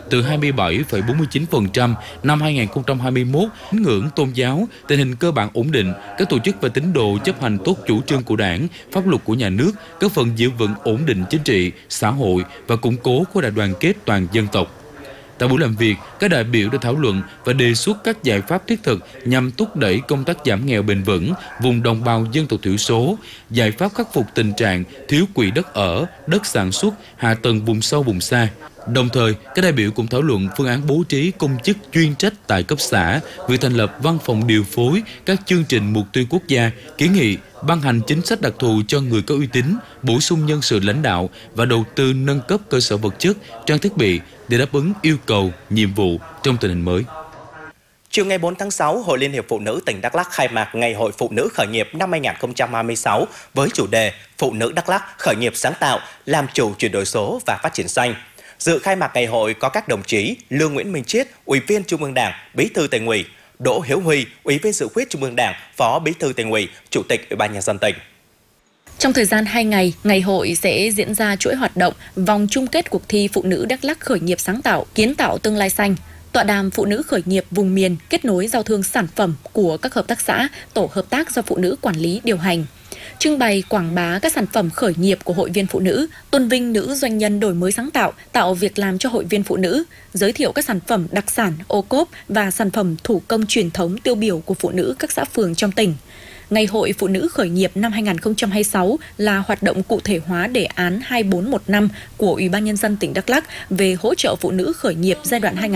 từ 27,49% năm 2021. Tín ngưỡng tôn giáo, tình hình cơ bản ổn định, các tổ chức và tín đồ chấp hành tốt chủ trương của Đảng, pháp luật của nhà nước, góp phần giữ vững ổn định chính trị, xã hội và củng cố khối đại đoàn kết toàn dân tộc. Tại buổi làm việc, các đại biểu đã thảo luận và đề xuất các giải pháp thiết thực nhằm thúc đẩy công tác giảm nghèo bền vững vùng đồng bào dân tộc thiểu số, giải pháp khắc phục tình trạng thiếu quỹ đất ở, đất sản xuất, hạ tầng vùng sâu vùng xa. Đồng thời, các đại biểu cũng thảo luận phương án bố trí công chức chuyên trách tại cấp xã, việc thành lập văn phòng điều phối các chương trình mục tiêu quốc gia, kiến nghị ban hành chính sách đặc thù cho người có uy tín, bổ sung nhân sự lãnh đạo và đầu tư nâng cấp cơ sở vật chất, trang thiết bị để đáp ứng yêu cầu, nhiệm vụ trong tình hình mới. Chiều ngày 4 tháng 6, Hội Liên hiệp Phụ nữ tỉnh Đắk Lắk khai mạc Ngày hội Phụ nữ khởi nghiệp năm 2026 với chủ đề Phụ nữ Đắk Lắk khởi nghiệp sáng tạo, làm chủ chuyển đổi số và phát triển xanh. Dự khai mạc ngày hội có các đồng chí Lương Nguyễn Minh Chiết, Ủy viên Trung ương Đảng, Bí thư Tỉnh ủy, Đỗ Hiếu Huy, Ủy viên Dự khuyết Trung ương Đảng, Phó Bí thư Tỉnh ủy, Chủ tịch Ủy ban nhân dân tỉnh. Trong thời gian 2 ngày, ngày hội sẽ diễn ra chuỗi hoạt động vòng chung kết cuộc thi Phụ nữ Đắk Lắk khởi nghiệp sáng tạo, kiến tạo tương lai xanh, tọa đàm phụ nữ khởi nghiệp vùng miền, kết nối giao thương sản phẩm của các hợp tác xã, tổ hợp tác do phụ nữ quản lý điều hành, trưng bày quảng bá các sản phẩm khởi nghiệp của hội viên phụ nữ, tôn vinh nữ doanh nhân đổi mới sáng tạo, tạo việc làm cho hội viên phụ nữ, giới thiệu các sản phẩm đặc sản, ô cốp và sản phẩm thủ công truyền thống tiêu biểu của phụ nữ các xã phường trong tỉnh. Ngày hội Phụ nữ khởi nghiệp năm 2026 là hoạt động cụ thể hóa đề án 2415 của Ủy ban nhân dân tỉnh Đắk Lắk về hỗ trợ phụ nữ khởi nghiệp giai đoạn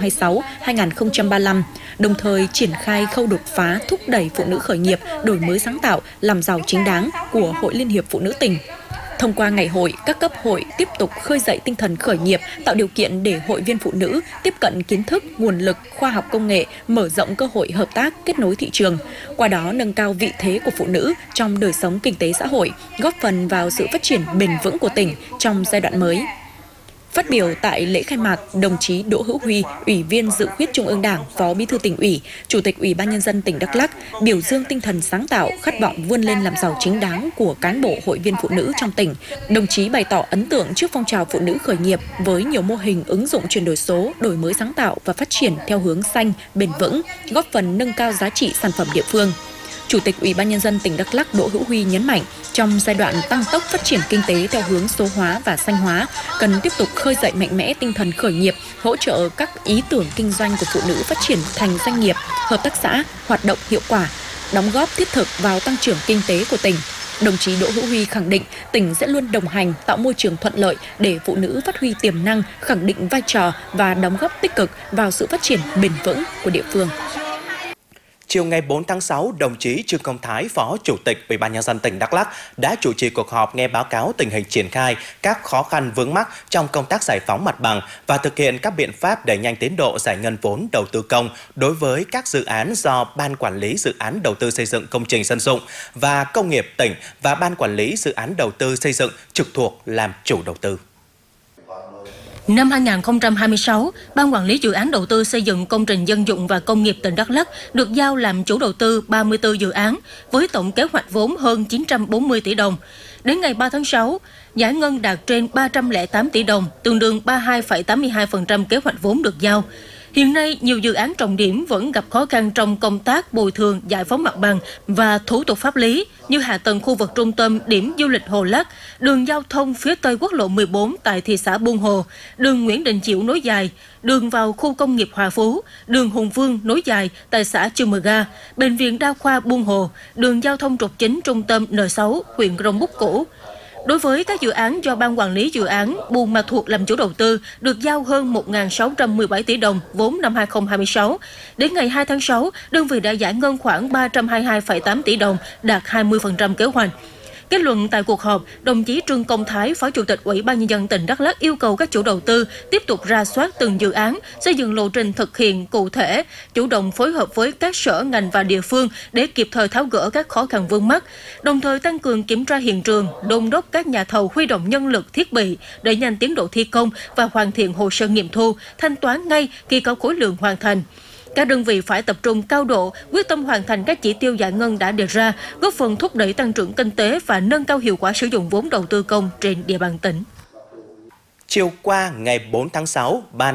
2026-2035, đồng thời triển khai khâu đột phá thúc đẩy phụ nữ khởi nghiệp, đổi mới sáng tạo, làm giàu chính đáng của Hội Liên hiệp Phụ nữ tỉnh. Thông qua ngày hội, các cấp hội tiếp tục khơi dậy tinh thần khởi nghiệp, tạo điều kiện để hội viên phụ nữ tiếp cận kiến thức, nguồn lực, khoa học công nghệ, mở rộng cơ hội hợp tác, kết nối thị trường. Qua đó nâng cao vị thế của phụ nữ trong đời sống kinh tế xã hội, góp phần vào sự phát triển bền vững của tỉnh trong giai đoạn mới. Phát biểu tại lễ khai mạc, đồng chí Đỗ Hữu Huy, Ủy viên Dự khuyết Trung ương Đảng, Phó Bí thư Tỉnh ủy, Chủ tịch Ủy ban nhân dân tỉnh Đắk Lắk biểu dương tinh thần sáng tạo, khát vọng vươn lên làm giàu chính đáng của cán bộ hội viên phụ nữ trong tỉnh. Đồng chí bày tỏ ấn tượng trước phong trào phụ nữ khởi nghiệp với nhiều mô hình ứng dụng chuyển đổi số, đổi mới sáng tạo và phát triển theo hướng xanh, bền vững, góp phần nâng cao giá trị sản phẩm địa phương. Chủ tịch Ủy ban nhân dân tỉnh Đắk Lắk Đỗ Hữu Huy nhấn mạnh, trong giai đoạn tăng tốc phát triển kinh tế theo hướng số hóa và xanh hóa, cần tiếp tục khơi dậy mạnh mẽ tinh thần khởi nghiệp, hỗ trợ các ý tưởng kinh doanh của phụ nữ phát triển thành doanh nghiệp, hợp tác xã, hoạt động hiệu quả, đóng góp thiết thực vào tăng trưởng kinh tế của tỉnh. Đồng chí Đỗ Hữu Huy khẳng định tỉnh sẽ luôn đồng hành, tạo môi trường thuận lợi để phụ nữ phát huy tiềm năng, khẳng định vai trò và đóng góp tích cực vào sự phát triển bền vững của địa phương. Chiều ngày 4 tháng 6, đồng chí Trương Công Thái, Phó Chủ tịch Ủy ban nhân dân tỉnh Đắk Lắk đã chủ trì cuộc họp nghe báo cáo tình hình triển khai các khó khăn vướng mắc trong công tác giải phóng mặt bằng và thực hiện các biện pháp đẩy nhanh tiến độ giải ngân vốn đầu tư công đối với các dự án do Ban Quản lý Dự án Đầu tư xây dựng công trình dân dụng và Công nghiệp tỉnh và Ban Quản lý Dự án Đầu tư xây dựng trực thuộc làm chủ đầu tư. Năm 2026, Ban Quản lý Dự án Đầu tư xây dựng công trình dân dụng và công nghiệp tỉnh Đắk Lắk được giao làm chủ đầu tư 34 dự án với tổng kế hoạch vốn hơn 940 tỷ đồng. Đến ngày 3 tháng 6, giải ngân đạt trên 308 tỷ đồng, tương đương 32,82% kế hoạch vốn được giao. Hiện nay, nhiều dự án trọng điểm vẫn gặp khó khăn trong công tác bồi thường, giải phóng mặt bằng và thủ tục pháp lý như hạ tầng khu vực trung tâm điểm du lịch Hồ Lắc, đường giao thông phía tây quốc lộ 14 tại thị xã Buôn Hồ, đường Nguyễn Đình Chiểu nối dài, đường vào khu công nghiệp Hòa Phú, đường Hùng Vương nối dài tại xã Chư Mờ Ga, bệnh viện đa khoa Buôn Hồ, đường giao thông trục chính trung tâm N6, huyện Rồng Búc cũ. Đối với các dự án do Ban Quản lý Dự án Buôn Ma Thuột làm chủ đầu tư, được giao hơn 1.617 tỷ đồng vốn năm 2026. Đến ngày 2 tháng 6, đơn vị đã giải ngân khoảng 322,8 tỷ đồng, đạt 20% kế hoạch. Kết luận tại cuộc họp, đồng chí Trương Công Thái, Phó Chủ tịch Ủy ban nhân dân tỉnh Đắk Lắk yêu cầu các chủ đầu tư tiếp tục rà soát từng dự án, xây dựng lộ trình thực hiện cụ thể, chủ động phối hợp với các sở ngành và địa phương để kịp thời tháo gỡ các khó khăn vướng mắc, đồng thời tăng cường kiểm tra hiện trường, đôn đốc các nhà thầu huy động nhân lực, thiết bị, đẩy nhanh tiến độ thi công và hoàn thiện hồ sơ nghiệm thu, thanh toán ngay khi có khối lượng hoàn thành. Các đơn vị phải tập trung cao độ, quyết tâm hoàn thành các chỉ tiêu giải ngân đã đề ra, góp phần thúc đẩy tăng trưởng kinh tế và nâng cao hiệu quả sử dụng vốn đầu tư công trên địa bàn tỉnh. Chiều qua, ngày 4 tháng 6, Ban